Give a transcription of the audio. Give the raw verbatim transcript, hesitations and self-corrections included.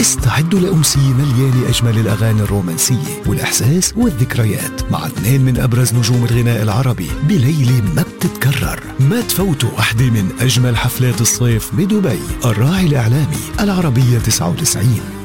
استعدوا لأمسية مليانة أجمل الأغاني الرومانسية والإحساس والذكريات مع اثنين من أبرز نجوم الغناء العربي بليلة ما بتتكرر. ما تفوتوا واحدة من أجمل حفلات الصيف بدبي. الراعي الإعلامي العربية تسعة وتسعين.